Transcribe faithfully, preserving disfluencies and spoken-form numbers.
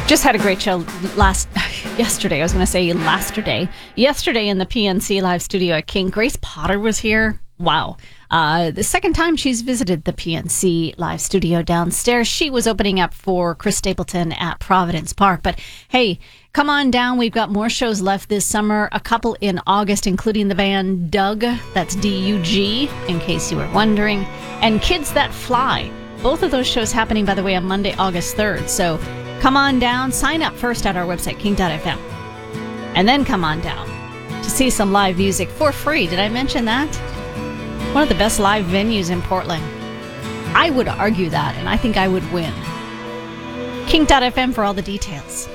Just had a great show last yesterday. I was going to say yesterday. Yesterday in the P N C Live studio at King, Grace Potter was here. Wow. Uh, the second time she's visited the P N C Live studio downstairs. She was opening up for Chris Stapleton at Providence Park. But hey, come on down. We've got more shows left this summer. A couple in August, including the band Doug. That's D U G, in case you were wondering. And Kids That Fly. Both of those shows happening, by the way, on Monday, August third. So come on down. Sign up first at our website, king dot f m. And then come on down to see some live music for free. Did I mention that? One of the best live venues in Portland. I would argue that, and I think I would win. king dot f m for all the details.